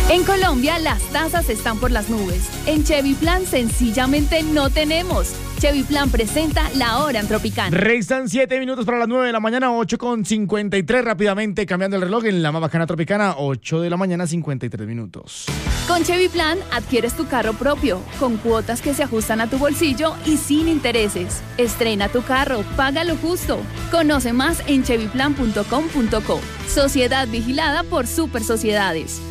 En Colombia, las tasas están por las nubes. En Chevy Plan, sencillamente no tenemos. Chevy Plan presenta La Hora en Tropicana. Restan 7 minutos para las 9 de la mañana, 8:53. Rápidamente cambiando el reloj en la más bacana Tropicana, 8 de la mañana, 53 minutos. Con Chevy Plan, adquieres tu carro propio, con cuotas que se ajustan a tu bolsillo y sin intereses. Estrena tu carro, paga lo justo. Conoce más en chevyplan.com.co. Sociedad vigilada por Super Sociedades.